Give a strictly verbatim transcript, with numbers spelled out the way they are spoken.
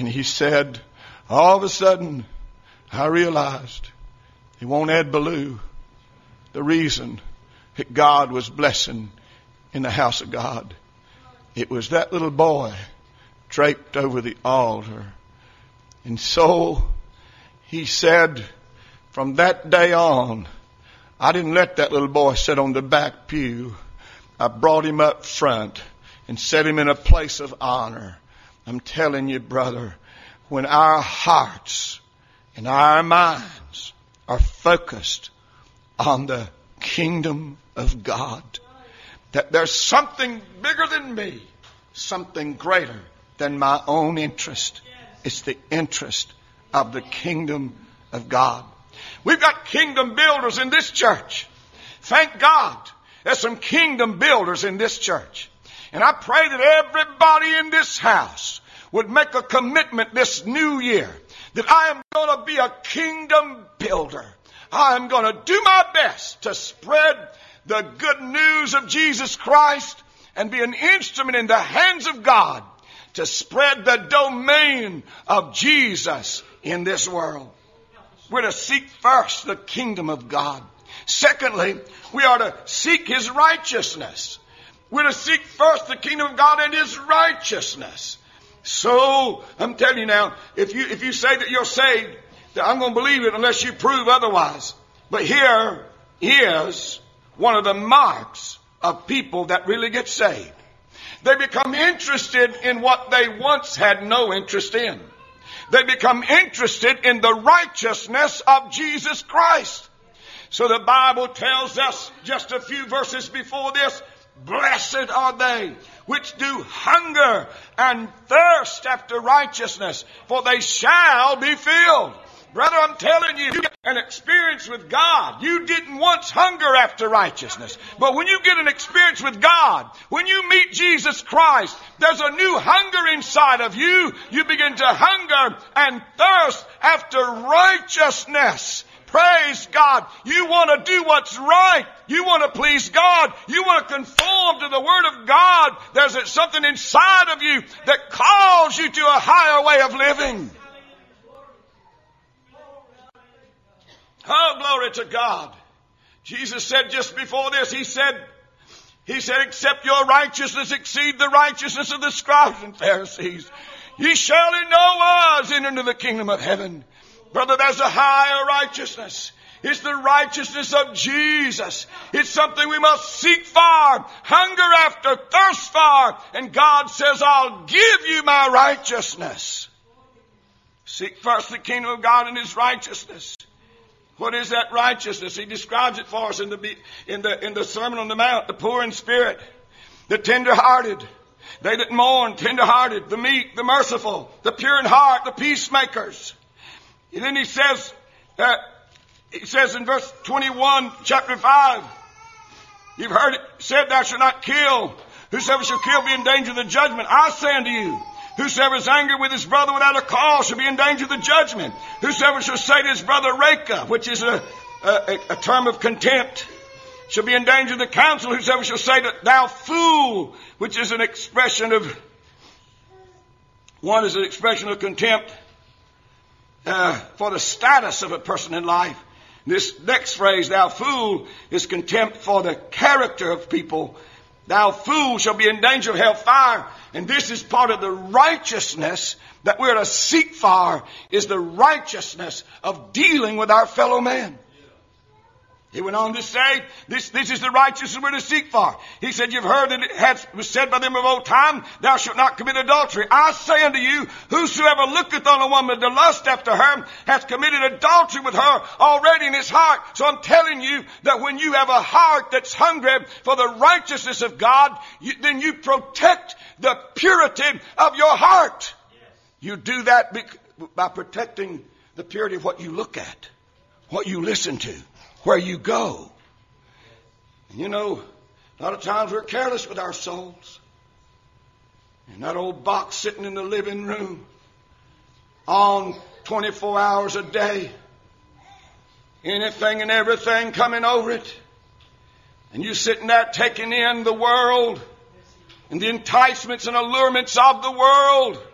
And he said, all of a sudden, I realized he won't Ed Ballou the reason that God was blessing in the house of God. It was that little boy draped over the altar. And so he said, from that day on, I didn't let that little boy sit on the back pew. I brought him up front and set him in a place of honor. I'm telling you, brother, when our hearts and our minds are focused on the kingdom of God, that there's something bigger than me, something greater than my own interest. It's the interest of the kingdom of God. We've got kingdom builders in this church. Thank God there's some kingdom builders in this church. And I pray that everybody in this house would make a commitment this new year that I am going to be a kingdom builder. I am going to do my best to spread the good news of Jesus Christ and be an instrument in the hands of God to spread the domain of Jesus in this world. We're to seek first the kingdom of God. Secondly, we are to seek His righteousness. We're to seek first the kingdom of God and His righteousness. So, I'm telling you now, if you, if you say that you're saved, that I'm going to believe it unless you prove otherwise. But here is one of the marks of people that really get saved. They become interested in what they once had no interest in. They become interested in the righteousness of Jesus Christ. So the Bible tells us just a few verses before this, blessed are they which do hunger and thirst after righteousness, for they shall be filled. Brother, I'm telling you, you get an experience with God. You didn't once hunger after righteousness. But when you get an experience with God, when you meet Jesus Christ, there's a new hunger inside of you. You begin to hunger and thirst after righteousness. Praise God. You want to do what's right. You want to please God. You want to conform to the Word of God. There's something inside of you that calls you to a higher way of living. Oh, glory to God. Jesus said just before this, He said, He said, except your righteousness exceed the righteousness of the scribes and Pharisees, ye shall in no wise enter into the kingdom of heaven. Brother, there's a higher righteousness. It's the righteousness of Jesus. It's something we must seek for, hunger after, thirst for. And God says, I'll give you my righteousness. Seek first the kingdom of God and His righteousness. What is that righteousness? He describes it for us in the, in the, in the Sermon on the Mount. The poor in spirit, the tender-hearted, they that mourn, tender-hearted, the meek, the merciful, the pure in heart, the peacemakers. And then he says, uh, he says in verse twenty-one, chapter five, you've heard it said, thou shalt not kill. Whosoever shall kill be in danger of the judgment. I say unto you, whosoever is angry with his brother without a cause shall be in danger of the judgment. Whosoever shall say to his brother, Reka, which is a, a, a term of contempt, shall be in danger of the council. Whosoever shall say that thou fool, which is an expression of, one is an expression of contempt uh, for the status of a person in life. This next phrase, thou fool, is contempt for the character of people. Thou fool shall be in danger of hellfire. And this is part of the righteousness that we're to seek for, is the righteousness of dealing with our fellow man. He went on to say, this, this is the righteousness we're to seek for. He said, you've heard that it has, was said by them of old time, thou shalt not commit adultery. I say unto you, whosoever looketh on a woman to lust after her hath committed adultery with her already in his heart. So I'm telling you that when you have a heart that's hungry for the righteousness of God, you, then you protect the purity of your heart. You do that by protecting the purity of what you look at, what you listen to, where you go. And you know, a lot of times we're careless with our souls. And that old box sitting in the living room on twenty-four hours a day, anything and everything coming over it. And you sitting there taking in the world and the enticements and allurements of the world.